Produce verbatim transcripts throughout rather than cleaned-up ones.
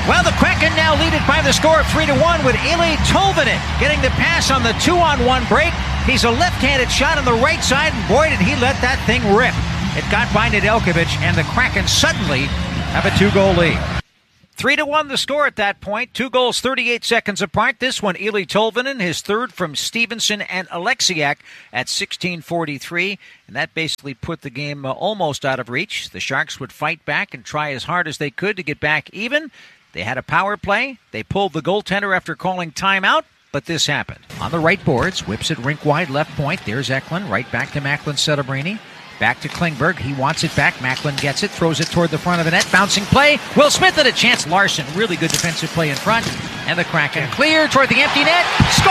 Well, the Kraken now lead it by the score of three to one with Eeli Tolvanen getting the pass on the two-on-one break. He's a left-handed shot on the right side, and boy, did he let that thing rip. It got by Nedeljkovic, and the Kraken suddenly have a two-goal lead. Three to one the score at that point. Two goals thirty-eight seconds apart. This one, Eeli Tolvanen, his third from Stevenson and Alexiak at sixteen forty-three. And that basically put the game uh, almost out of reach. The Sharks would fight back and try as hard as they could to get back even. They had a power play. They pulled the goaltender after calling timeout. But this happened. On the right boards, whips it rink wide left point. There's Eklund, right back to Macklin Celebrini. Back to Klingberg. He wants it back. Macklin gets it, throws it toward the front of the net. Bouncing play. Will Smith had a chance. Larson, really good defensive play in front. And the Kraken clear toward the empty net. Score!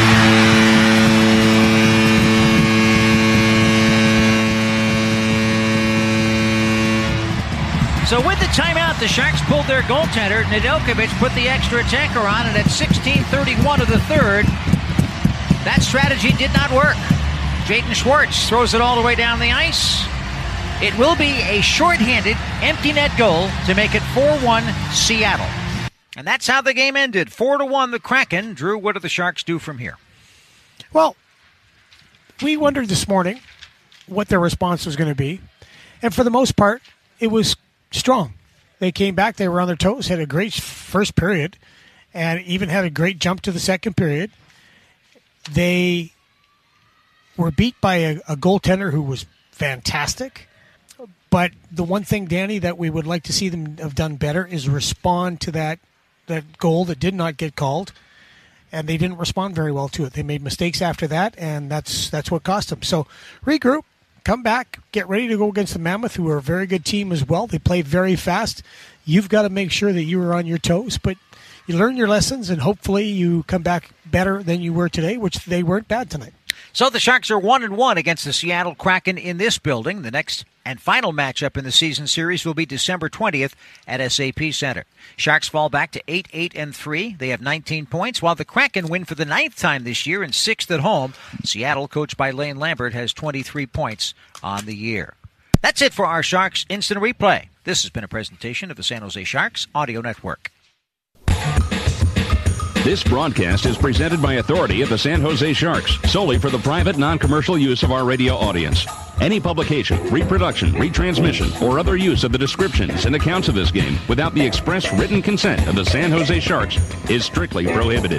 So with the timeout, the Sharks pulled their goaltender. Nedeljkovic put the extra attacker on, and at sixteen thirty-one of the third, that strategy did not work. Jaden Schwartz throws it all the way down the ice. It will be a shorthanded, empty net goal to make it four one Seattle. And that's how the game ended. four to one the Kraken. Drew, what do the Sharks do from here? Well, we wondered this morning what their response was going to be. And for the most part, it was strong. They came back. They were on their toes, had a great first period, and even had a great jump to the second period. They were beat by a, a goaltender who was fantastic. But the one thing, Danny, that we would like to see them have done better is respond to that, that goal that did not get called. And they didn't respond very well to it. They made mistakes after that, and that's that's what cost them. So regroup, come back, get ready to go against the Mammoth, who are a very good team as well. They play very fast. You've got to make sure that you are on your toes, but you learn your lessons, and hopefully you come back better than you were today, which they weren't bad tonight. So the Sharks are one and one against the Seattle Kraken in this building. The next and final matchup in the season series will be December twentieth at S A P Center. Sharks fall back to eight eight and three. They have nineteen points, while the Kraken win for the ninth time this year and sixth at home. Seattle, coached by Lane Lambert, has twenty-three points on the year. That's it for our Sharks Instant Replay. This has been a presentation of the San Jose Sharks Audio Network. This broadcast is presented by authority of the San Jose Sharks, solely for the private, non-commercial use of our radio audience. Any publication, reproduction, retransmission, or other use of the descriptions and accounts of this game without the express written consent of the San Jose Sharks is strictly prohibited.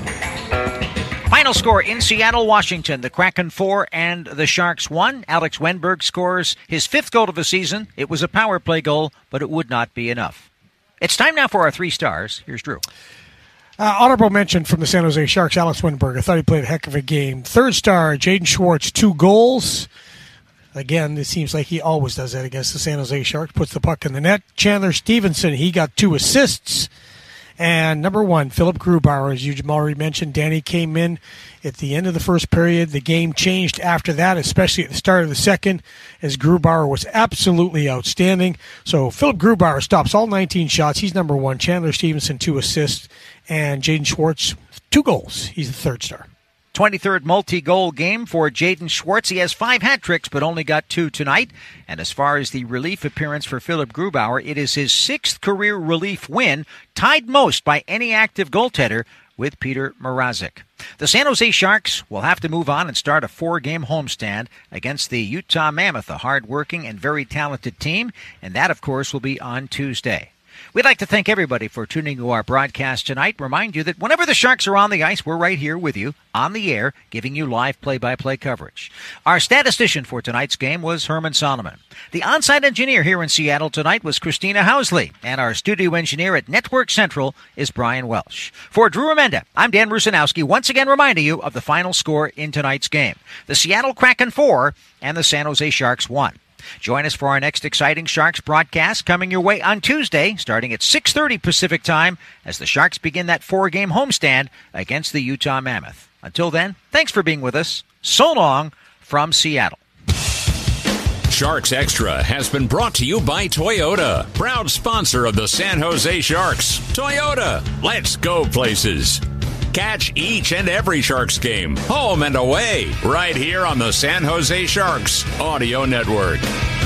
Final score in Seattle, Washington. The Kraken four and the Sharks one. Alex Wennberg scores his fifth goal of the season. It was a power play goal, but it would not be enough. It's time now for our three stars. Here's Drew. Uh, honorable mention from the San Jose Sharks, Alex Wennberg. I thought he played a heck of a game. Third star, Jaden Schwartz, two goals. Again, it seems like he always does that against the San Jose Sharks. Puts the puck in the net. Chandler Stevenson, he got two assists. And number one, Philip Grubauer, as you already mentioned. Danny came in at the end of the first period. The game changed after that, especially at the start of the second, as Grubauer was absolutely outstanding. So Philip Grubauer stops all nineteen shots. He's number one. Chandler Stevenson, two assists. And Jaden Schwartz, two goals. He's the third star. twenty-third multi-goal game for Jaden Schwartz. He has five hat tricks, but only got two tonight. And as far as the relief appearance for Philip Grubauer, it is his sixth career relief win, tied most by any active goaltender with Peter Mrazek. The San Jose Sharks will have to move on and start a four-game homestand against the Utah Mammoth, a hard-working and very talented team. And that, of course, will be on Tuesday. We'd like to thank everybody for tuning to our broadcast tonight. Remind you that whenever the Sharks are on the ice, we're right here with you on the air, giving you live play-by-play coverage. Our statistician for tonight's game was Herman Solomon. The on-site engineer here in Seattle tonight was Christina Housley, and our studio engineer at Network Central is Brian Welsh. For Drew Remenda, I'm Dan Rusanowski, once again reminding you of the final score in tonight's game. The Seattle Kraken four and the San Jose Sharks one. Join us for our next exciting Sharks broadcast coming your way on Tuesday, starting at six thirty Pacific Time, as the Sharks begin that four-game homestand against the Utah Mammoth. Until then, thanks for being with us. So long from Seattle. Sharks Extra has been brought to you by Toyota, proud sponsor of the San Jose Sharks. Toyota, let's go places. Catch each and every Sharks game, home and away, right here on the San Jose Sharks Audio Network.